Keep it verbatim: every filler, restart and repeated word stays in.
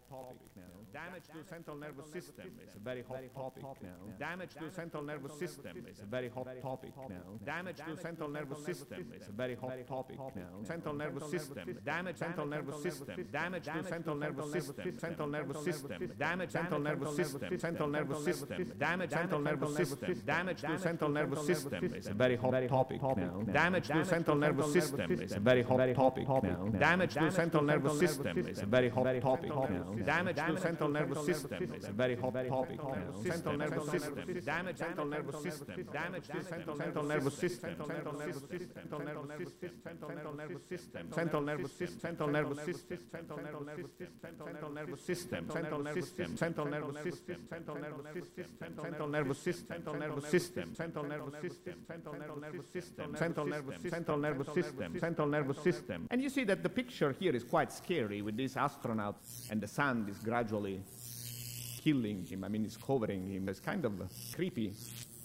topic now. Damage to central nervous system is a very hot topic now. Damage to central nervous system is a very hot topic now. Damage to central nervous system is a very hot topic now. Central nervous system. Damage central nervous system. Damage to central nervous system. Central nervous system. Damage central nervous system. Central nervous system. Damage central nervous system. Damage to central nervous system is a very hot topic now. Damage to central nervous system is a very hot topic now. Damage to central nervous system is a very hot topic now. Damage to central nervous system is a very hot topic now. Central nervous system. Damage central nervous system. Damage to central nervous system. Central nervous system. Central nervous system. Central nervous system. Central nervous system. Central nervous system. Central nervous system. Central nervous system. Central nervous system. Central nervous system. Central nervous system. Central nervous system. Central nervous system. Central nervous system. Central nervous system. Central nervous system. Central nervous system. Central nervous system. And you see that the picture here is quite scary with this astronaut, and the sand is gradually killing him. I mean, it's covering him. It's kind of creepy.